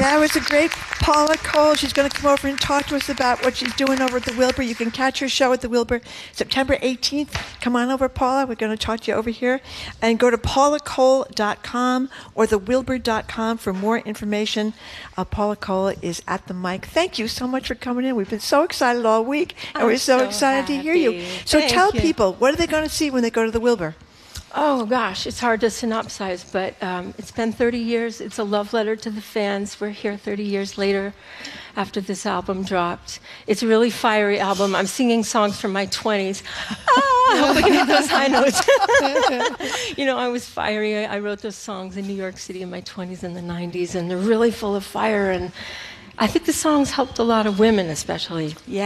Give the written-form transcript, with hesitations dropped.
That was a great Paula Cole. She's going to come over and talk to us about what she's doing over at the Wilbur. You can catch her show at the Wilbur September 18th. Come on over, Paula. We're going to talk to you over here. And go to paulacole.com or thewilbur.com for more information. Paula Cole is at the mic. Thank you so much for coming in. We've been so excited all week, and we're so excited to hear you. So tell people, what are they going to see when they go to the Wilbur? Oh, gosh, it's hard to synopsize, but it's been 30 years. It's a love letter to the fans. We're here 30 years later after this album dropped. It's a really fiery album. I'm singing songs from my 20s. I hope I can hit those high notes. You know, I was fiery. I wrote those songs in New York City in my 20s and the 90s, and they're really full of fire. And I think the songs helped a lot of women, especially. Yeah.